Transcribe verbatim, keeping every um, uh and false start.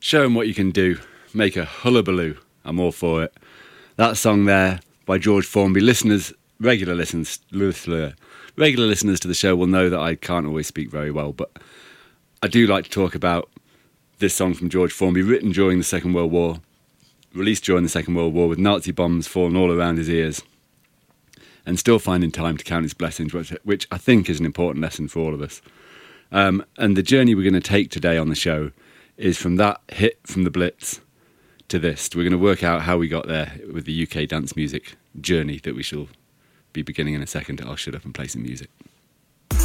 Show 'em what you can do. Make a hullabaloo. I'm all for it. That song there by George Formby. Listeners, regular listeners, regular listeners to the show will know that I can't always speak very well, but I do like to talk about this song from George Formby, written during the Second World War, released during the Second World War, with Nazi bombs falling all around his ears, and still finding time to count his blessings, which, which I think is an important lesson for all of us. Um, and the journey we're going to take today on the show is from that hit from the Blitz to this. We're going to work out how we got there with the U K dance music journey that we shall be beginning in a second. I'll shut up and play some music.